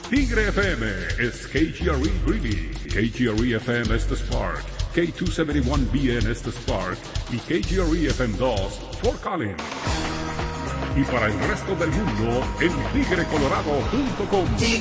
Tigre FM es KGRE Greeley, KGRE FM es The Spark, K271BN es The Spark y KGRE FM2 Fort Collins. Y para el resto del mundo en tigrecolorado.com.